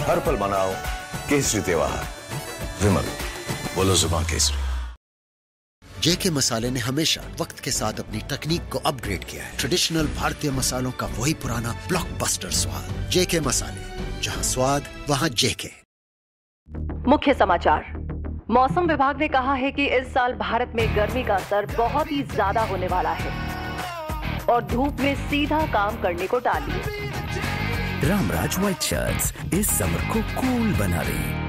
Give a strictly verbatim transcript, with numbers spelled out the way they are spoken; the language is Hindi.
हर पल मनाओ केसरी त्योहार। विमल, बोलो जुबान केसरी। जेके मसाले ने हमेशा वक्त के साथ अपनी तकनीक को अपग्रेड किया है। ट्रेडिशनल भारतीय मसालों का वही पुराना ब्लॉकबस्टर स्वाद। जेके मसाले, जहां स्वाद वहां जेके। मुख्य समाचार। मौसम विभाग ने कहा है कि इस साल भारत में गर्मी का असर बहुत ही ज्यादा होने वाला है और धूप में सीधा काम करने को टालिए। रामराज व्हाइट शर्ट्स इस समर को कूल बना रही।